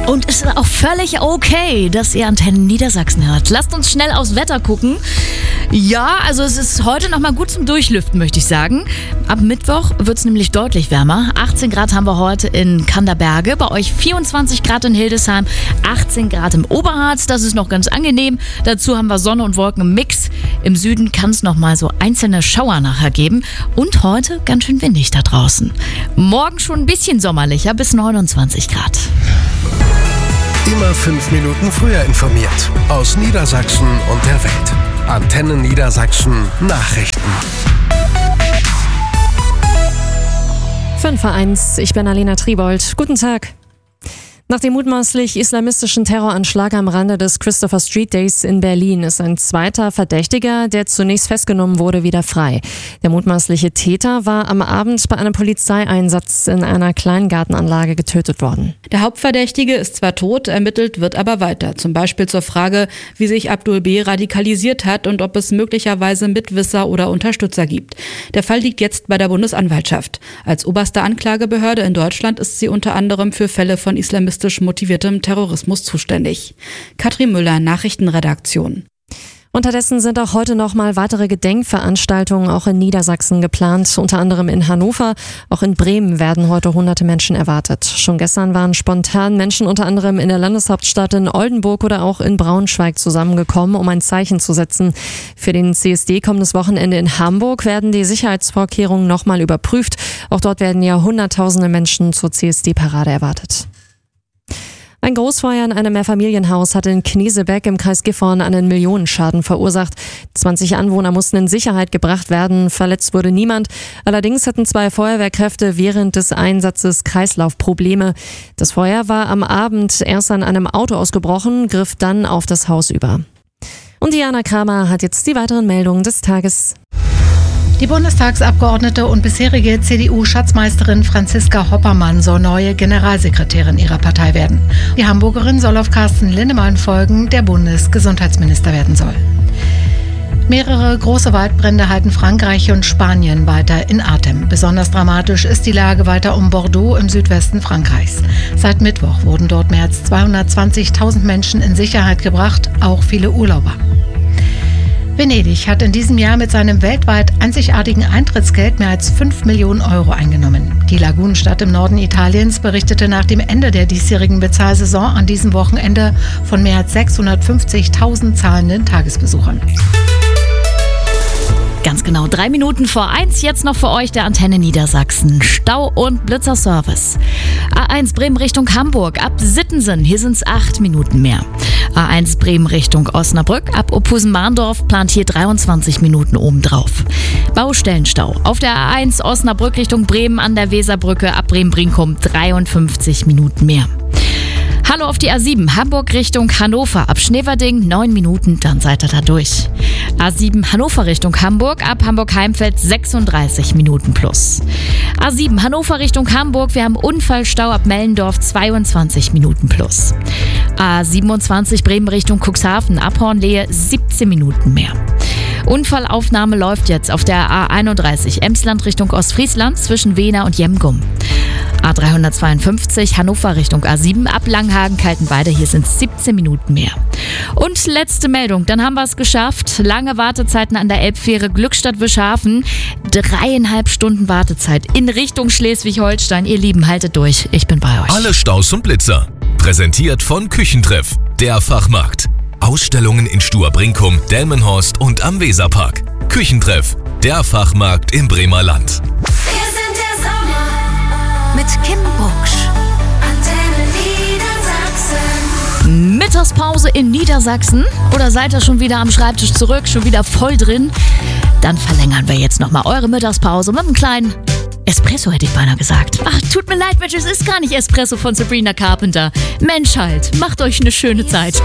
Und es ist auch völlig okay, dass ihr Antennen Niedersachsen hört. Lasst uns schnell aufs Wetter gucken. Ja, also es ist heute nochmal gut zum Durchlüften, möchte ich sagen. Ab Mittwoch wird es nämlich deutlich wärmer. 18 Grad haben wir heute in Kanderberge, bei euch 24 Grad in Hildesheim, 18 Grad im Oberharz, das ist noch ganz angenehm. Dazu haben wir Sonne und Wolken im Mix. Im Süden kann es nochmal so einzelne Schauer nachher geben. Und heute ganz schön windig da draußen. Morgen schon ein bisschen sommerlicher, bis 29 Grad. Immer 5 Minuten früher informiert. Aus Niedersachsen und der Welt. Antennen Niedersachsen Nachrichten. 5:01, ich bin Alena Triebold. Guten Tag. Nach dem mutmaßlich islamistischen Terroranschlag am Rande des Christopher Street Days in Berlin ist ein zweiter Verdächtiger, der zunächst festgenommen wurde, wieder frei. Der mutmaßliche Täter war am Abend bei einem Polizeieinsatz in einer Kleingartenanlage getötet worden. Der Hauptverdächtige ist zwar tot, ermittelt wird aber weiter. Zum Beispiel zur Frage, wie sich Abdul B. radikalisiert hat und ob es möglicherweise Mitwisser oder Unterstützer gibt. Der Fall liegt jetzt bei der Bundesanwaltschaft. Als oberste Anklagebehörde in Deutschland ist sie unter anderem für Fälle von islamistisch motiviertem Terrorismus zuständig. Katrin Müller, Nachrichtenredaktion. Unterdessen sind auch heute noch mal weitere Gedenkveranstaltungen auch in Niedersachsen geplant, unter anderem in Hannover. Auch in Bremen werden heute hunderte Menschen erwartet. Schon gestern waren spontan Menschen unter anderem in der Landeshauptstadt in Oldenburg oder auch in Braunschweig zusammengekommen, um ein Zeichen zu setzen. Für den CSD kommendes Wochenende in Hamburg werden die Sicherheitsvorkehrungen noch mal überprüft. Auch dort werden ja hunderttausende Menschen zur CSD-Parade erwartet. Ein Großfeuer in einem Mehrfamilienhaus hat in Knesebeck im Kreis Gifhorn einen Millionenschaden verursacht. 20 Anwohner mussten in Sicherheit gebracht werden, verletzt wurde niemand. Allerdings hatten 2 Feuerwehrkräfte während des Einsatzes Kreislaufprobleme. Das Feuer war am Abend erst an einem Auto ausgebrochen, griff dann auf das Haus über. Und Diana Kramer hat jetzt die weiteren Meldungen des Tages. Die Bundestagsabgeordnete und bisherige CDU-Schatzmeisterin Franziska Hoppermann soll neue Generalsekretärin ihrer Partei werden. Die Hamburgerin soll auf Carsten Linnemann folgen, der Bundesgesundheitsminister werden soll. Mehrere große Waldbrände halten Frankreich und Spanien weiter in Atem. Besonders dramatisch ist die Lage weiter um Bordeaux im Südwesten Frankreichs. Seit Mittwoch wurden dort mehr als 220.000 Menschen in Sicherheit gebracht, auch viele Urlauber. Venedig hat in diesem Jahr mit seinem weltweit einzigartigen Eintrittsgeld mehr als 5 Millionen Euro eingenommen. Die Lagunenstadt im Norden Italiens berichtete nach dem Ende der diesjährigen Bezahlsaison an diesem Wochenende von mehr als 650.000 zahlenden Tagesbesuchern. Ganz genau 3 Minuten vor 1, jetzt noch für euch der Antenne Niedersachsen. Stau- und Blitzerservice. A1 Bremen Richtung Hamburg, ab Sittensen, hier sind es 8 Minuten mehr. A1 Bremen Richtung Osnabrück, ab Ophusen-Mahndorf plant hier 23 Minuten obendrauf. Baustellenstau auf der A1 Osnabrück Richtung Bremen an der Weserbrücke, ab Bremen-Brinkum 53 Minuten mehr. Hallo auf die A7, Hamburg Richtung Hannover, ab Schneverding 9 Minuten, dann seid ihr da durch. A7 Hannover Richtung Hamburg, ab Hamburg-Heimfeld 36 Minuten plus. A7 Hannover Richtung Hamburg, wir haben Unfallstau ab Mellendorf 22 Minuten plus. A27 Bremen Richtung Cuxhaven, ab Hornlehe 17 Minuten mehr. Unfallaufnahme läuft jetzt auf der A31 Emsland Richtung Ostfriesland zwischen Wehna und Jemgum. A352 Hannover Richtung A7 ab Langhagen-Kaltenweide, hier sind es 17 Minuten mehr. Und letzte Meldung, dann haben wir es geschafft. Lange Wartezeiten an der Elbfähre Glückstadt-Wischhafen. 3,5 Stunden Wartezeit in Richtung Schleswig-Holstein. Ihr Lieben, haltet durch, ich bin bei euch. Alle Staus und Blitzer. Präsentiert von Küchentreff, der Fachmarkt. Ausstellungen in Stur-Brinkum, Delmenhorst und am Weserpark. Küchentreff, der Fachmarkt im Bremer Land. Wir sind der Sommer mit Kim Bucksch. Antenne Niedersachsen. Mittagspause in Niedersachsen? Oder seid ihr schon wieder am Schreibtisch zurück, schon wieder voll drin? Dann verlängern wir jetzt nochmal eure Mittagspause mit einem kleinen Espresso, hätte ich beinahe gesagt. Ach, tut mir leid, Mensch, es ist gar nicht Espresso von Sabrina Carpenter. Mensch halt, macht euch eine schöne Zeit.